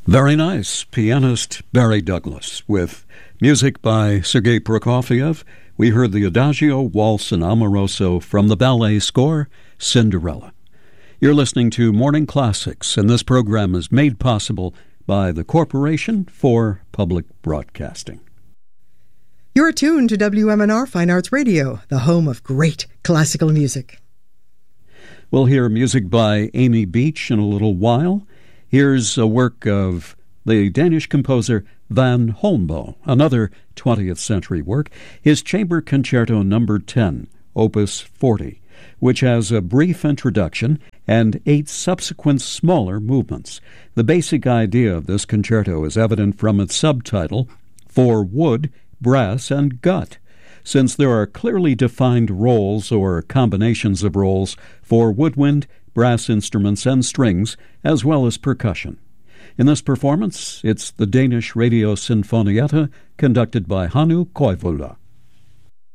Very nice. Pianist Barry Douglas with music by Sergei Prokofiev. We heard the Adagio, Waltz, and Amoroso from the ballet score, Cinderella. You're listening to Morning Classics, and this program is made possible by the Corporation for Public Broadcasting. You're tuned to WMNR Fine Arts Radio, the home of great classical music. We'll hear music by Amy Beach in a little while. Here's a work of the Danish composer Van Holmboe, another 20th century work, his Chamber Concerto No. 10, Opus 40, which has a brief introduction and 8 subsequent smaller movements. The basic idea of this concerto is evident from its subtitle, For Wood, Brass, and Gut, since there are clearly defined roles or combinations of roles for woodwind, brass instruments, and strings, as well as percussion. In this performance, it's the Danish Radio Sinfonietta, conducted by Hannu Koivula.